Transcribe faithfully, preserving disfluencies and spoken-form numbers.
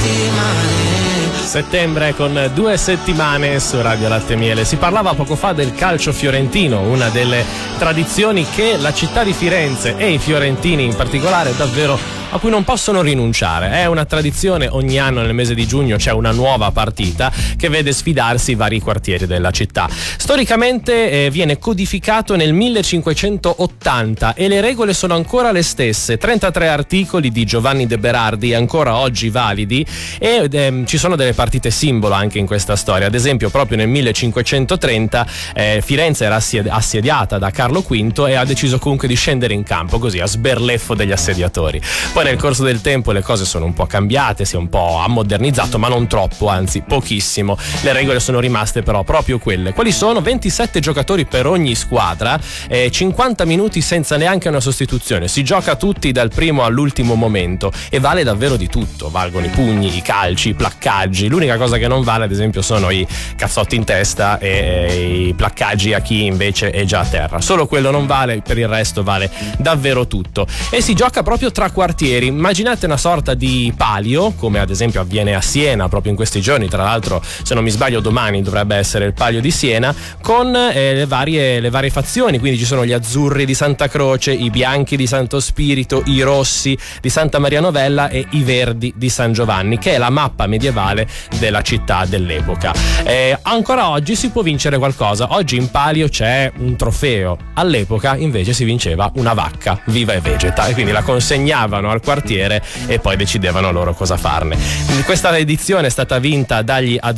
Settembre con due settimane su Radio Latte e Miele. Si parlava poco fa del calcio fiorentino, una delle tradizioni che la città di Firenze e i fiorentini in particolare davvero a cui non possono rinunciare. È una tradizione, ogni anno nel mese di giugno c'è una nuova partita che vede sfidarsi i vari quartieri della città. Storicamente eh, viene codificato nel millecinquecentottanta e le regole sono ancora le stesse, trentatré articoli di Giovanni De Berardi ancora oggi validi e eh, ci sono delle partite simbolo anche in questa storia. Ad esempio proprio nel millecinquecentotrenta eh, Firenze era assediata da Carlo quinto e ha deciso comunque di scendere in campo così a sberleffo degli assediatori. Poi nel corso del tempo le cose sono un po' cambiate, si è un po' ammodernizzato, ma non troppo, anzi pochissimo. Le regole sono rimaste però proprio quelle. Quali sono? ventisette giocatori per ogni squadra, eh, cinquanta minuti senza neanche una sostituzione. Si gioca tutti dal primo all'ultimo momento e vale davvero di tutto. Valgono i pugni, i calci, i placcaggi. L'unica cosa che non vale ad esempio sono i cazzotti in testa e, e i placcaggi a chi invece è già a terra. Solo quello non vale, per il resto vale davvero tutto. E si gioca proprio tra quartieri. Immaginate una sorta di palio, come ad esempio avviene a Siena proprio in questi giorni. Tra l'altro, se non mi sbaglio, domani dovrebbe essere il palio di Siena, con eh, le varie le varie fazioni. Quindi ci sono gli azzurri di Santa Croce, i bianchi di Santo Spirito, i rossi di Santa Maria Novella e i verdi di San Giovanni, che è la mappa medievale della città dell'epoca. Eh, ancora oggi si può vincere qualcosa. Oggi in palio c'è un trofeo. All'epoca invece si vinceva una vacca viva e vegeta, e quindi la consegnavano al quartiere e poi decidevano loro cosa farne. Questa edizione è stata vinta dagli